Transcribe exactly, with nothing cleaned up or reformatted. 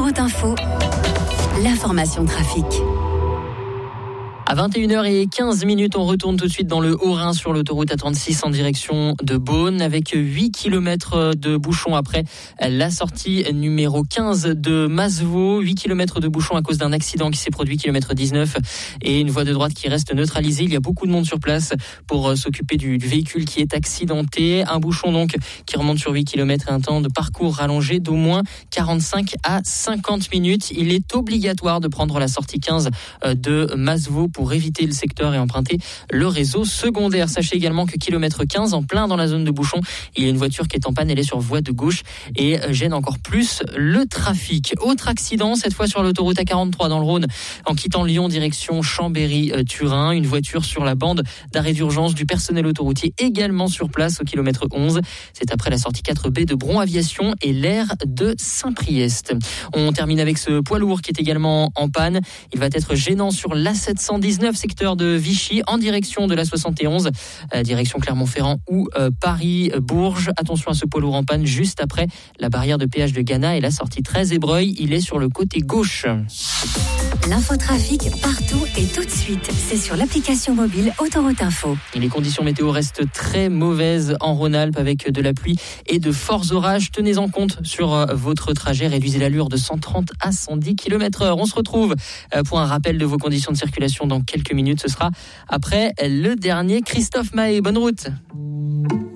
Autoroute Info, l'information trafic. À vingt et une heures quinze, on retourne tout de suite dans le Haut-Rhin sur l'autoroute A trente-six en direction de Beaune avec huit kilomètres de bouchons après la sortie numéro quinze de Masevaux. huit kilomètres de bouchons à cause d'un accident qui s'est produit, kilomètre dix-neuf, et une voie de droite qui reste neutralisée. Il y a beaucoup de monde sur place pour s'occuper du, du véhicule qui est accidenté. Un bouchon donc qui remonte sur huit kilomètres et un temps de parcours rallongé d'au moins quarante-cinq à cinquante minutes. Il est obligatoire de prendre la sortie quinze de Masevaux pour éviter le secteur et emprunter le réseau secondaire. Sachez également que kilomètre quinze, en plein dans la zone de bouchon, il y a une voiture qui est en panne, elle est sur voie de gauche et gêne encore plus le trafic. Autre accident, cette fois sur l'autoroute A quarante-trois dans le Rhône, en quittant Lyon direction Chambéry-Turin. Une voiture sur la bande d'arrêt d'urgence du personnel autoroutier également sur place au kilomètre onze. C'est après la sortie quatre B de Bron Aviation et l'aire de Saint-Priest. On termine avec ce poids lourd qui est également en panne. Il va être gênant sur l'A sept cent dix-neuf, secteur de Vichy, en direction de la soixante et onze, euh, direction Clermont-Ferrand ou euh, Paris-Bourges. Attention à ce poids lourd en panne juste après la barrière de péage de Gannat et la sortie treize Ébreuil. Il est sur le côté gauche. L'infotrafic partout et tout de suite. C'est sur l'application mobile Autoroute Info. Et les conditions météo restent très mauvaises en Rhône-Alpes avec de la pluie et de forts orages. Tenez-en compte sur euh, votre trajet. Réduisez l'allure de cent trente à cent dix kilomètres heure. On se retrouve euh, pour un rappel de vos conditions de circulation dans quelques minutes. Ce sera après le dernier Christophe Maé. Bonne route.